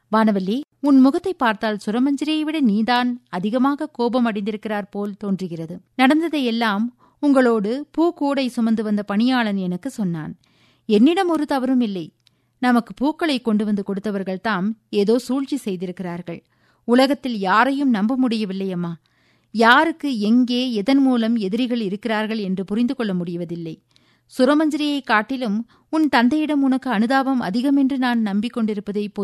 வானவல்லி, உன் முகத்தை பார்த்தால் சுரமஞ்சரியை விட நீதான் அதிகமாக கோபம் அடைந்திருக்கிறார் போல் தோன்றுகிறது. நடந்ததையெல்லாம் உங்களோடு பூக்கூடை சுமந்து வந்த பணியாளன் எனக்கு சொன்னான். என்னிடம் ஒரு தவறும் இல்லை. நமக்கு பூக்களை கொண்டு வந்து கொடுத்தவர்கள்தாம் ஏதோ சூழ்ச்சி செய்திருக்கிறார்கள். உலகத்தில் யாரையும் நம்ப முடியவில்லை அம்மா. யாருக்கு எங்கே எதன் மூலம் எதிரிகள் இருக்கிறார்கள் என்று புரிந்து கொள்ள முடிவதில்லை. சுரமஞ்சரியை காட்டிலும் உன் தந்தையிடம் உனக்கு அனுதாபம் அதிகம் என்று நான் நம்பிக்கொண்டிருப்பதை